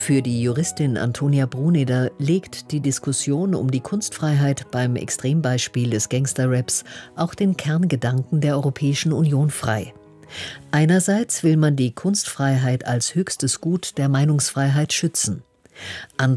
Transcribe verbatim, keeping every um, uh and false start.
Für die Juristin Antonia Bruneder legt die Diskussion um die Kunstfreiheit beim Extrembeispiel des Gangster-Raps auch den Kerngedanken der Europäischen Union frei. Einerseits will man die Kunstfreiheit als höchstes Gut der Meinungsfreiheit schützen.